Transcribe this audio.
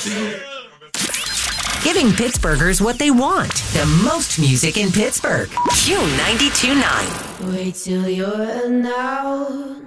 Giving Pittsburghers what they want. The most music in Pittsburgh. Q 92.9. Wait till you're announced.